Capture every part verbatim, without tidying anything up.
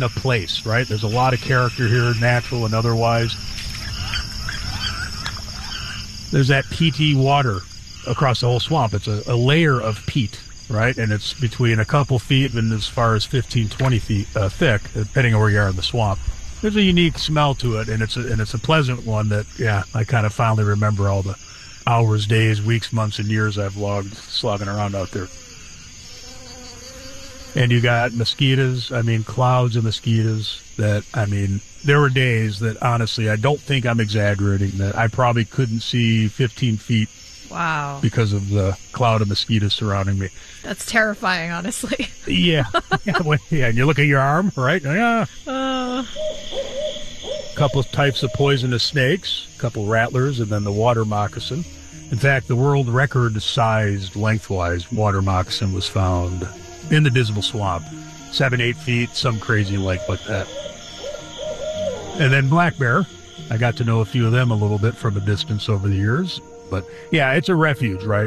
a place, right? There's a lot of character here, natural and otherwise. There's that peaty water across the whole swamp. It's a, a layer of peat, right? And it's between a couple feet and as far as fifteen, twenty feet uh, thick, depending on where you are in the swamp. There's a unique smell to it, and it's a, and it's a pleasant one that, yeah, I kind of finally remember all the hours, days, weeks, months, and years I've logged slogging around out there. And you got mosquitoes, I mean, clouds of mosquitoes that, I mean, there were days that, honestly, I don't think I'm exaggerating, that I probably couldn't see fifteen feet. Wow. Because of the cloud of mosquitoes surrounding me. That's terrifying, honestly. Yeah. Yeah, well, yeah, and you look at your arm, right? Yeah. Uh... A couple of types of poisonous snakes, a couple rattlers, and then the water moccasin. In fact, the world record-sized lengthwise water moccasin was found in the Dismal Swamp. Seven, eight feet, some crazy length like that. And then black bear. I got to know a few of them a little bit from a distance over the years. But yeah, it's a refuge, right?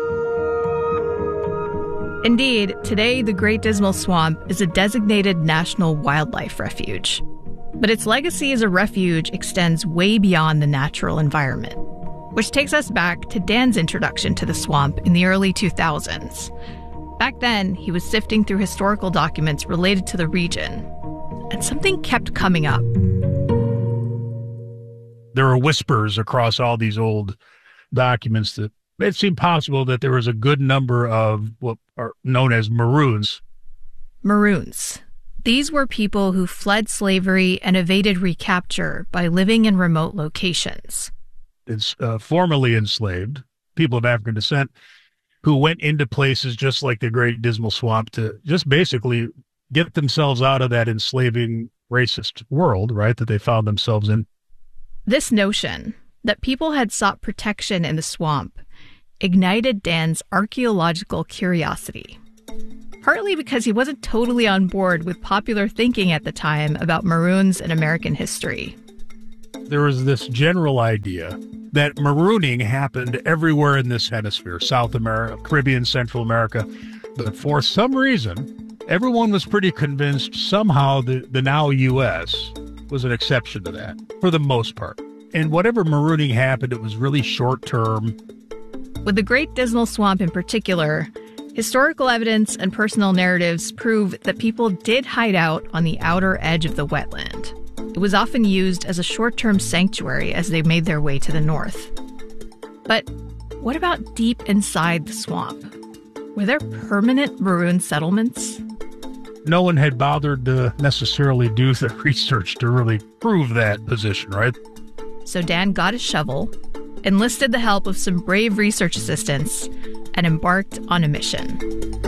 Indeed, today the Great Dismal Swamp is a designated national wildlife refuge. But its legacy as a refuge extends way beyond the natural environment, which takes us back to Dan's introduction to the swamp in the early two thousands. Back then, he was sifting through historical documents related to the region, and something kept coming up. There were whispers across all these old documents that it seemed possible that there was a good number of what are known as Maroons. Maroons. These were people who fled slavery and evaded recapture by living in remote locations. It's uh, formerly enslaved, people of African descent, who went into places just like the Great Dismal Swamp to just basically get themselves out of that enslaving racist world, right, that they found themselves in. This notion that people had sought protection in the swamp ignited Dan's archaeological curiosity. Partly because he wasn't totally on board with popular thinking at the time about Maroons in American history. There was this general idea that marooning happened everywhere in this hemisphere, South America, Caribbean, Central America. But for some reason, everyone was pretty convinced somehow the, the now U S was an exception to that, for the most part. And whatever marooning happened, it was really short-term. With the Great Dismal Swamp in particular, historical evidence and personal narratives prove that people did hide out on the outer edge of the wetland. It was often used as a short-term sanctuary as they made their way to the north. But what about deep inside the swamp? Were there permanent maroon settlements? No one had bothered to necessarily do the research to really prove that position, right? So Dan got a shovel, enlisted the help of some brave research assistants, and embarked on a mission.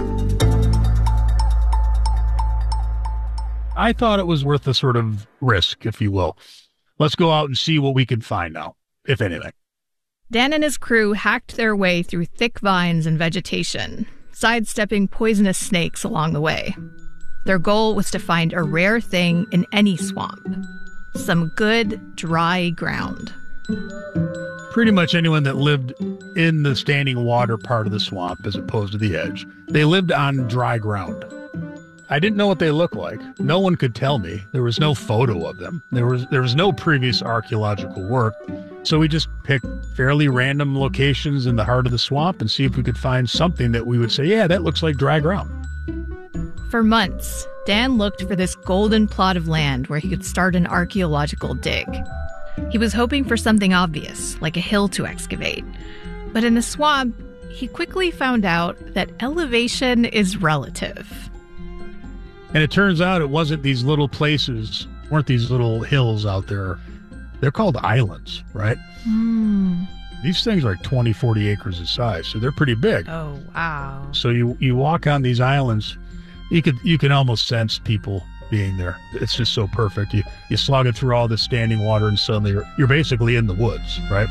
I thought it was worth a sort of risk, if you will. Let's go out and see what we can find out, if anything. Dan and his crew hacked their way through thick vines and vegetation, sidestepping poisonous snakes along the way. Their goal was to find a rare thing in any swamp, some good, dry ground. Pretty much anyone that lived in the standing water part of the swamp as opposed to the edge, they lived on dry ground. I didn't know what they looked like. No one could tell me. There was no photo of them. There was there was no previous archaeological work. So we just picked fairly random locations in the heart of the swamp and see if we could find something that we would say, yeah, that looks like dry ground. For months, Dan looked for this golden plot of land where he could start an archaeological dig. He was hoping for something obvious, like a hill to excavate. But in the swamp, he quickly found out that elevation is relative. And it turns out it wasn't these little places, weren't these little hills out there. They're called islands, right? Hmm. These things are like twenty, forty acres in size, so they're pretty big. Oh, wow. So you, you walk on these islands, you could you can almost sense people being there. It's just so perfect. You you slog it through all this standing water and suddenly you're, you're basically in the woods, right?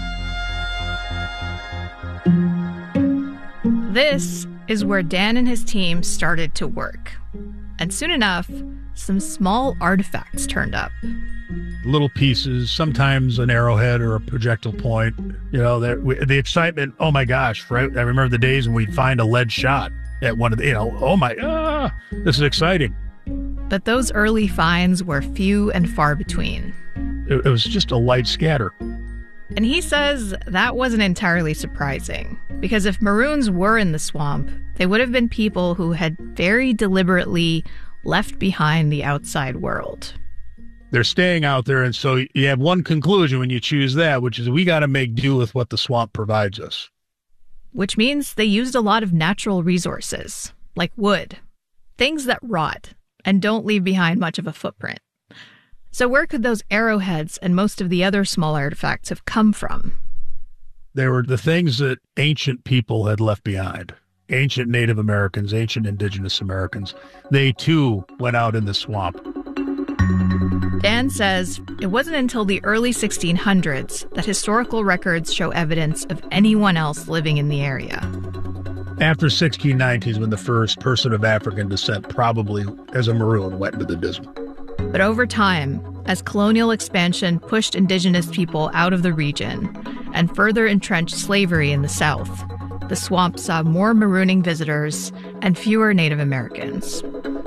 This is where Dan and his team started to work. And soon enough, some small artifacts turned up. Little pieces, sometimes an arrowhead or a projectile point. You know, that the excitement, oh my gosh, right? I remember the days when we'd find a lead shot at one of the, you know, oh my, ah, this is exciting. But those early finds were few and far between. It, it was just a light scatter. And he says that wasn't entirely surprising, because if Maroons were in the swamp, they would have been people who had very deliberately left behind the outside world. They're staying out there, and so you have one conclusion when you choose that, which is we got to make do with what the swamp provides us. Which means they used a lot of natural resources, like wood, things that rot and don't leave behind much of a footprint. So where could those arrowheads and most of the other small artifacts have come from? They were the things that ancient people had left behind. Ancient Native Americans, ancient indigenous Americans. They, too, went out in the swamp. Dan says it wasn't until the early sixteen hundreds that historical records show evidence of anyone else living in the area. After sixteen ninety is when the first person of African descent, probably as a Maroon, went into the Dismal. But over time, as colonial expansion pushed indigenous people out of the region and further entrenched slavery in the South, the swamp saw more Marooning visitors and fewer Native Americans.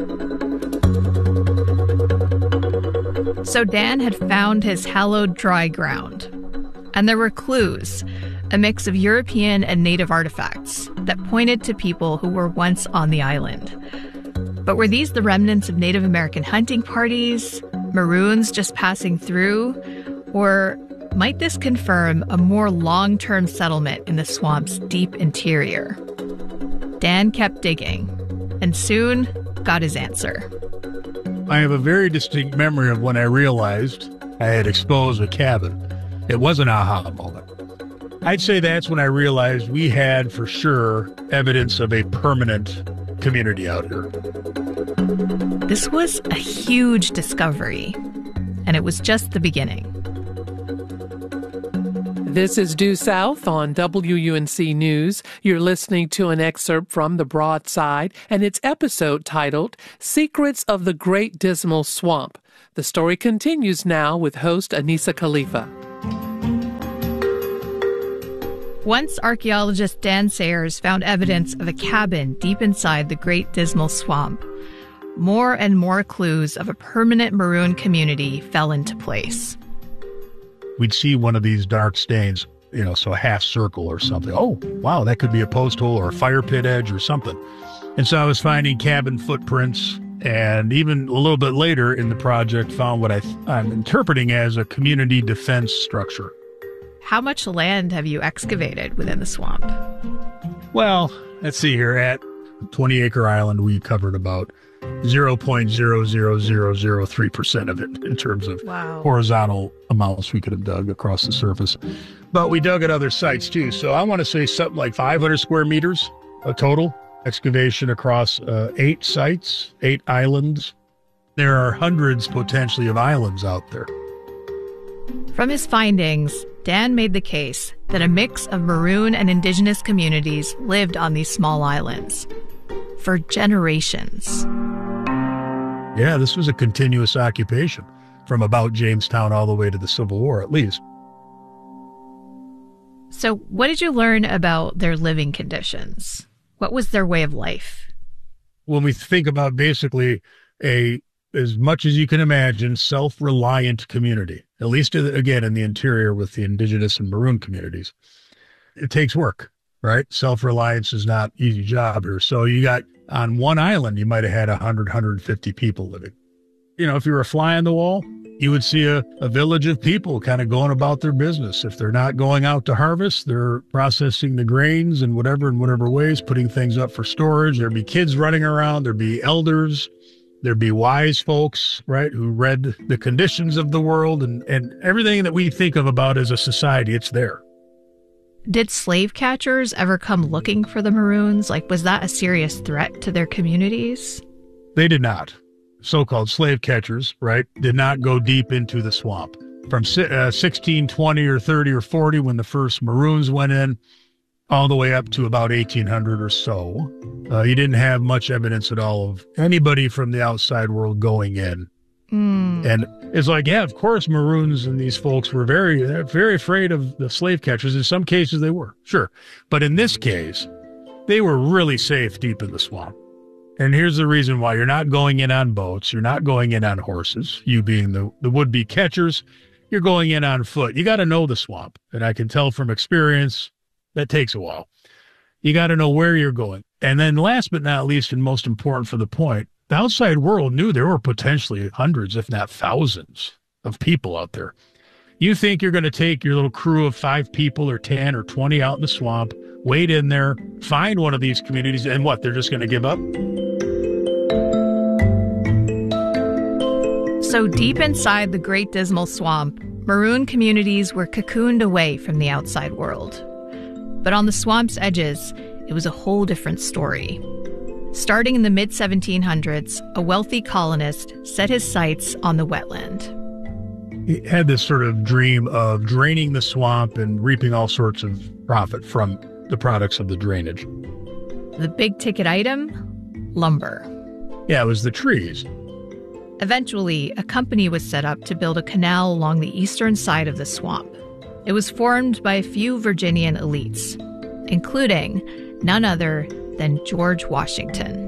So Dan had found his hallowed dry ground. And there were clues, a mix of European and Native artifacts that pointed to people who were once on the island. But were these the remnants of Native American hunting parties, Maroons just passing through, or might this confirm a more long-term settlement in the swamp's deep interior? Dan kept digging, and soon got his answer. I have a very distinct memory of when I realized I had exposed a cabin. It was an aha moment. I'd say that's when I realized we had, for sure, evidence of a permanent community out here. This was a huge discovery, and it was just the beginning. This is Due South on W U N C News. You're listening to an excerpt from The Broadside and its episode titled Secrets of the Great Dismal Swamp. The story continues now with host Anisa Khalifa. Once archaeologist Dan Sayers found evidence of a cabin deep inside the Great Dismal Swamp, more and more clues of a permanent Maroon community fell into place. We'd see one of these dark stains, you know, so a half circle or something. Oh, wow, that could be a post hole or a fire pit edge or something. And so I was finding cabin footprints, and even a little bit later in the project found what I th- I'm interpreting as a community defense structure. How much land have you excavated within the swamp? Well, let's see here. At twenty acre island, we covered about zero point zero zero zero zero three percent of it in terms of wow. horizontal amounts we could have dug across the surface. But we dug at other sites too. So I want to say something like five hundred square meters, a total excavation across uh, eight sites, eight islands. There are hundreds potentially of islands out there. From his findings, Dan made the case that a mix of Maroon and indigenous communities lived on these small islands for generations. Yeah, this was a continuous occupation from about Jamestown all the way to the Civil War, at least. So what did you learn about their living conditions? What was their way of life? When we think about basically a, as much as you can imagine, self-reliant community, at least, again, in the interior with the indigenous and Maroon communities, it takes work, right? Self-reliance is not an easy job here. So you got, on one island, you might have had one hundred, one hundred fifty people living. You know, if you were a fly on the wall, you would see a, a village of people kind of going about their business. If they're not going out to harvest, they're processing the grains and whatever, in whatever ways, putting things up for storage. There'd be kids running around. There'd be elders. There'd be wise folks, right, who read the conditions of the world, and, and everything that we think of about as a society, it's there. Did slave catchers ever come looking for the Maroons? Like, was that a serious threat to their communities? They did not. So-called slave catchers, right, did not go deep into the swamp. From uh, sixteen twenty or thirty or forty, when the first Maroons went in, all the way up to about eighteen hundred or so, uh, you didn't have much evidence at all of anybody from the outside world going in. Mm. And it's like, yeah, of course, Maroons and these folks were very, very afraid of the slave catchers. In some cases, they were, sure. But in this case, they were really safe deep in the swamp. And here's the reason why. You're not going in on boats. You're not going in on horses. You being the, the would-be catchers, you're going in on foot. You got to know the swamp. And I can tell from experience that takes a while. You got to know where you're going. And then last but not least, and most important for the point, the outside world knew there were potentially hundreds, if not thousands, of people out there. You think you're going to take your little crew of five people or ten or twenty out in the swamp, wade in there, find one of these communities, and what, they're just going to give up? So deep inside the Great Dismal Swamp, maroon communities were cocooned away from the outside world. But on the swamp's edges, it was a whole different story. Starting in the mid seventeen hundreds, a wealthy colonist set his sights on the wetland. He had this sort of dream of draining the swamp and reaping all sorts of profit from the products of the drainage. The big ticket item? Lumber. Yeah, it was the trees. Eventually, a company was set up to build a canal along the eastern side of the swamp. It was formed by a few Virginian elites, including none other than George Washington.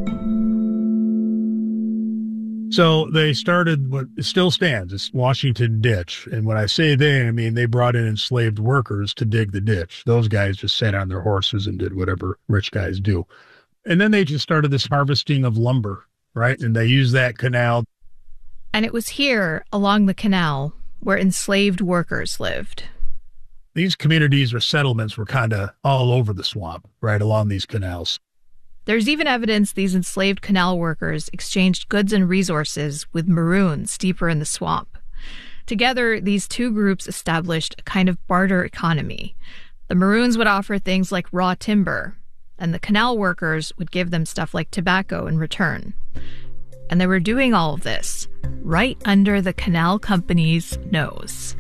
So they started what still stands, it's Washington Ditch. And when I say they, I mean they brought in enslaved workers to dig the ditch. Those guys just sat on their horses and did whatever rich guys do. And then they just started this harvesting of lumber, right? And they used that canal. And it was here, along the canal, where enslaved workers lived. These communities or settlements were kind of all over the swamp, right along these canals. There's even evidence these enslaved canal workers exchanged goods and resources with maroons deeper in the swamp. Together, these two groups established a kind of barter economy. The maroons would offer things like raw timber, and the canal workers would give them stuff like tobacco in return. And they were doing all of this right under the canal company's nose.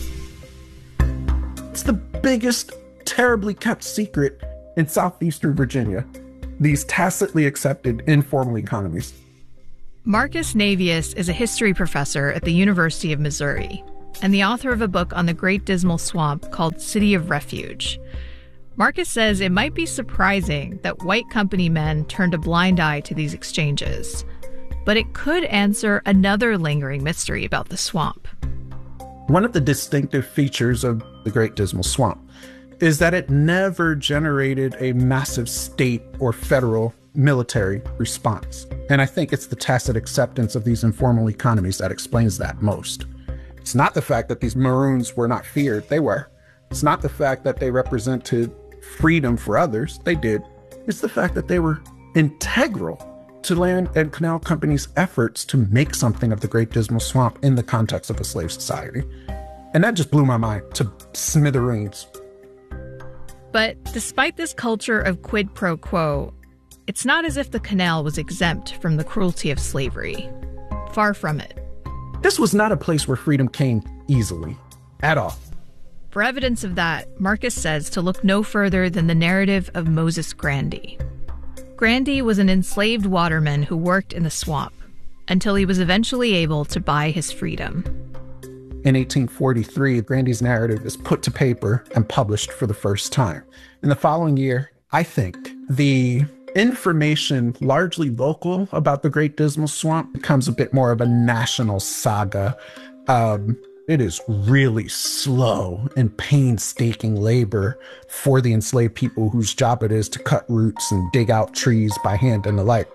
It's the biggest, terribly kept secret in southeastern Virginia. These tacitly accepted informal economies. Marcus Navius is a history professor at the University of Missouri and the author of a book on the Great Dismal Swamp called City of Refuge. Marcus says it might be surprising that white company men turned a blind eye to these exchanges, but it could answer another lingering mystery about the swamp. One of the distinctive features of the Great Dismal Swamp is that it never generated a massive state or federal military response. And I think it's the tacit acceptance of these informal economies that explains that most. It's not the fact that these maroons were not feared. They were. It's not the fact that they represented freedom for others. They did. It's the fact that they were integral to land and canal companies' efforts to make something of the Great Dismal Swamp in the context of a slave society. And that just blew my mind to smithereens. But despite this culture of quid pro quo, it's not as if the canal was exempt from the cruelty of slavery. Far from it. This was not a place where freedom came easily, at all. For evidence of that, Marcus says to look no further than the narrative of Moses Grandy. Grandy was an enslaved waterman who worked in the swamp until he was eventually able to buy his freedom. In eighteen forty-three, Grandy's narrative is put to paper and published for the first time. In the following year, I think, the information largely local about the Great Dismal Swamp becomes a bit more of a national saga. Um, it is really slow and painstaking labor for the enslaved people whose job it is to cut roots and dig out trees by hand and the like.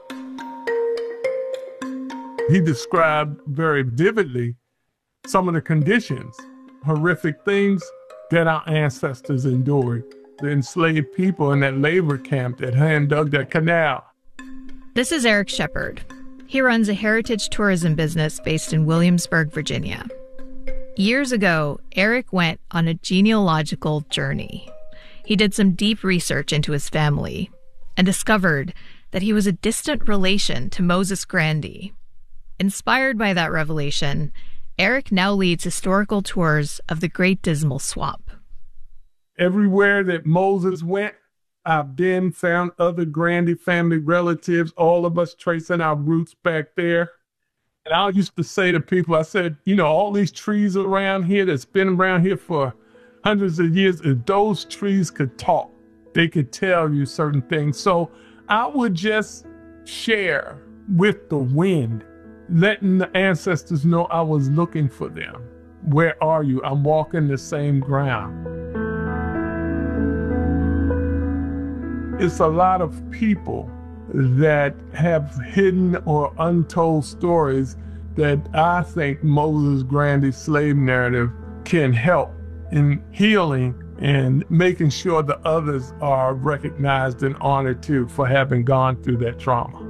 He described very vividly some of the conditions, horrific things that our ancestors endured. The enslaved people in that labor camp that hand dug that canal. This is Eric Shepard. He runs a heritage tourism business based in Williamsburg, Virginia. Years ago, Eric went on a genealogical journey. He did some deep research into his family and discovered that he was a distant relation to Moses Grandy. Inspired by that revelation, Eric now leads historical tours of the Great Dismal Swamp. Everywhere that Moses went, I've been, found other Grandy family relatives, all of us tracing our roots back there. And I used to say to people, I said, you know, all these trees around here that's been around here for hundreds of years, if those trees could talk, they could tell you certain things. So I would just share with the wind, letting the ancestors know I was looking for them. Where are you? I'm walking the same ground. It's a lot of people that have hidden or untold stories that I think Moses Grandy's slave narrative can help in healing and making sure the others are recognized and honored too for having gone through that trauma.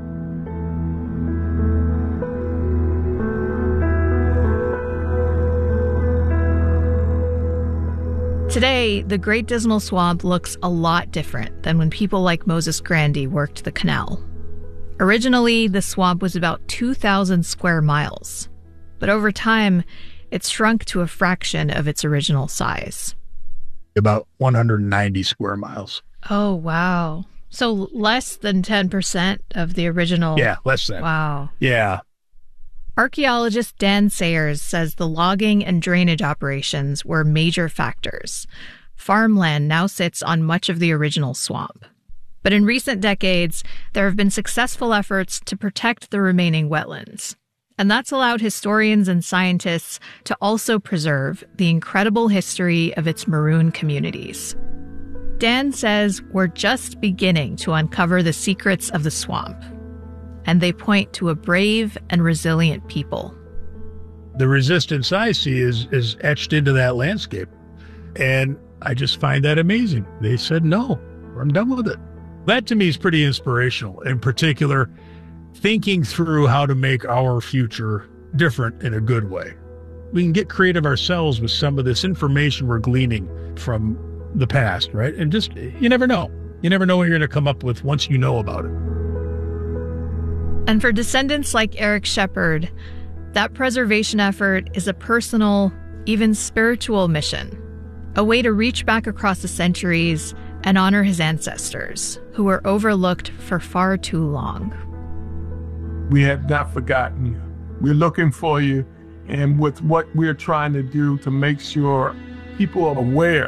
Today, the Great Dismal Swamp looks a lot different than when people like Moses Grandy worked the canal. Originally, the swamp was about two thousand square miles, but over time, it's shrunk to a fraction of its original size. About one hundred ninety square miles. Oh, wow. So less than ten percent of the original. Yeah, less than. Wow. Yeah. Archaeologist Dan Sayers says the logging and drainage operations were major factors. Farmland now sits on much of the original swamp. But in recent decades, there have been successful efforts to protect the remaining wetlands. And that's allowed historians and scientists to also preserve the incredible history of its maroon communities. Dan says we're just beginning to uncover the secrets of the swamp. And they point to a brave and resilient people. The resistance I see is, is etched into that landscape. And I just find that amazing. They said, no, I'm done with it. That to me is pretty inspirational. In particular, thinking through how to make our future different in a good way. We can get creative ourselves with some of this information we're gleaning from the past, right? And just, you never know. You never know what you're going to come up with once you know about it. And for descendants like Eric Shepard, that preservation effort is a personal, even spiritual mission, a way to reach back across the centuries and honor his ancestors, who were overlooked for far too long. We have not forgotten you. We're looking for you, and with what we're trying to do to make sure people are aware